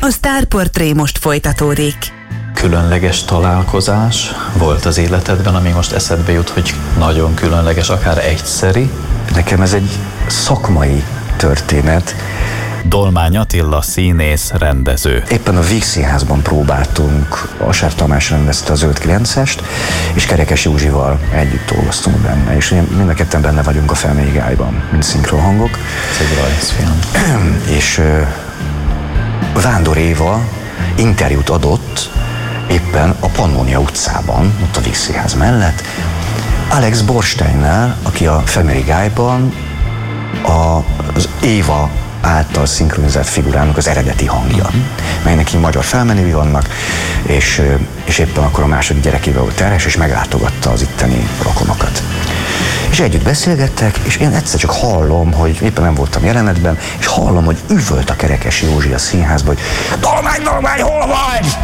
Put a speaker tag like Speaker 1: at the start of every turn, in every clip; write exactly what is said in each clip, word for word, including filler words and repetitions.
Speaker 1: A Sztárportré most folytatódik.
Speaker 2: Különleges találkozás volt az életedben, ami most eszedbe jut, hogy nagyon különleges, akár egyszeri?
Speaker 3: Nekem ez egy szakmai történet.
Speaker 2: Dolmány Attila színész, rendező.
Speaker 3: Éppen a Víg Színházban próbáltunk, Asár Tamás rendezte a Zöld kilencest, és Kerekes Józsival együtt dolgoztunk benne, és mind a ketten benne vagyunk a Family Guy-ban, mint szinkronhangok.
Speaker 2: Ez egy rajzfilm.
Speaker 3: És uh, Vándor Éva interjút adott éppen a Pannonia utcában, ott a Víg Színház mellett, Alex Borsteinnel, aki a Family Guy-ban a, az Éva által szinkronizált figurának az eredeti hangja, uh-huh. melynek így magyar felmenői vannak, és, és éppen akkor a második gyerekével volt terhes, és meglátogatta az itteni rokonokat. És együtt beszélgettek, és én egyszer csak hallom, hogy éppen nem voltam jelenetben, és hallom, hogy üvölt a Kerekes Józsi a színházba, hogy Dolmány, Dolmány, hol vagy?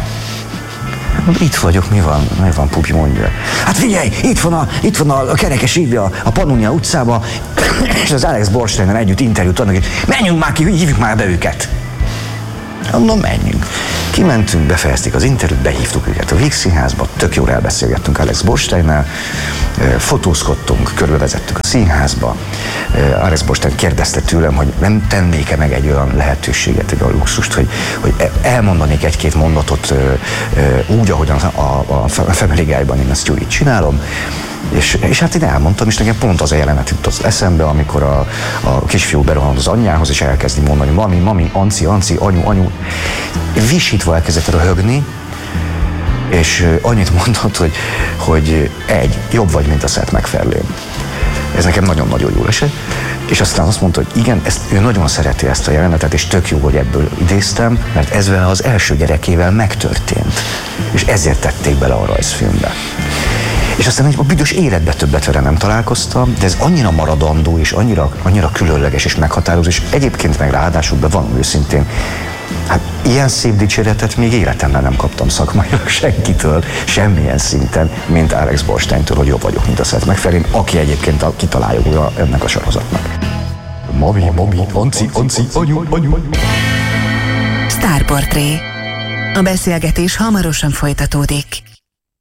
Speaker 3: Itt vagyok, mi van? Mi van, Pupi, mondja. Hát figyelj, itt van a, itt van a, a Kerekes Józsi a, a Pannonia utcában, és az Alex Borsteinnel együtt interjút adnak, hogy menjünk már ki, hívjuk már be őket. Mondom, menjünk. Kimentünk, befejezték az interjút, behívtuk őket a Víg Színházba, tök jól elbeszélgettünk Alex Borsteinnel, fotózkodtunk, körbevezettük a színházba. Alex Borstein kérdezte tőlem, hogy nem tennék-e meg egy olyan lehetőséget, egy olyan luxust, hogy, hogy elmondanék egy-két mondatot úgy, ahogyan a, a, a Family Guy-ban én ezt úgy csinálom. És, és hát én elmondtam, és nekem pont az a jelenet jutott eszembe, amikor a, a kisfiú berohan az anyjához, és elkezdi mondani, mami, mami, anci, anci, anyu, anyu. Visítva elkezdett röhögni, és annyit mondott, hogy, hogy egy, jobb vagy, mint a Seth MacFarlane. Ez nekem nagyon-nagyon jól esett. És aztán azt mondta, hogy igen, ezt, ő nagyon szereti ezt a jelenetet, és tök jó, hogy ebből idéztem, mert ez vele az első gyerekével megtörtént. És ezért tették bele a rajzfilmbe. És aztán egy a büdös életbe többet vele nem találkoztam, de ez annyira maradandó, és annyira, annyira különleges és meghatározó, és egyébként meg ráadásul bevallom őszintén, hát ilyen szép dicséretet még életemben nem kaptam szakmailag senkitől, semmilyen szinten, mint Alex Borsteintől, hogy jobb vagyok, mint a Seth MacFarlane, aki egyébként a kitalálója ennek a sorozatnak. Mami, mami, anci, anci, anyu, anyu.
Speaker 1: Sztárportré. A beszélgetés hamarosan folytatódik.